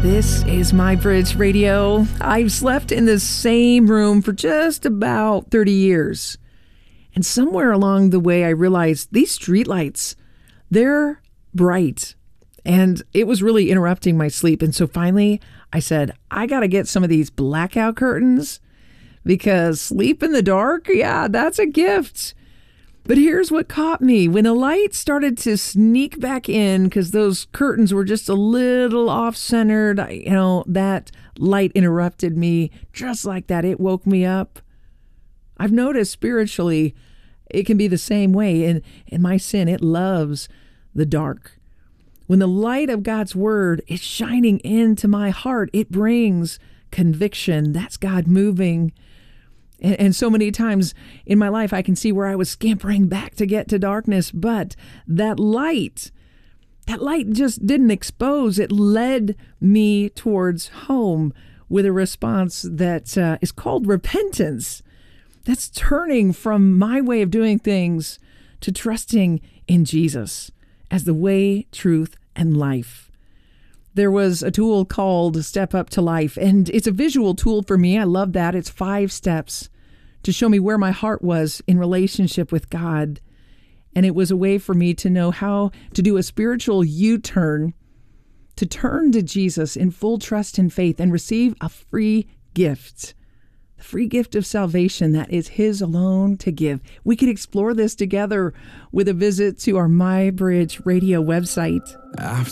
This is My Bridge Radio. I've slept in the same room for just about 30 years. And somewhere along the way, I realized these streetlights, they're bright. And it was really interrupting my sleep. And so finally, I said, I got to get some of these blackout curtains because sleep in the dark, yeah, that's a gift. But here's what caught me. When the light started to sneak back in, because those curtains were just a little off-centered, that light interrupted me just like that. It woke me up. I've noticed spiritually, it can be the same way. In my sin, it loves the dark. When the light of God's word is shining into my heart, it brings conviction. That's God moving. And so many times in my life, I can see where I was scampering back to get to darkness. But that light just didn't expose. It led me towards home with a response that is called repentance. That's turning from my way of doing things to trusting in Jesus as the way, truth, and life. There was a tool called Step Up to Life, and it's a visual tool for me. I love that. It's 5 steps to show me where my heart was in relationship with God. And it was a way for me to know how to do a spiritual U-turn, to turn to Jesus in full trust and faith and receive a free gift. The free gift of salvation that is His alone to give. We could explore this together with a visit to our My Bridge Radio website. After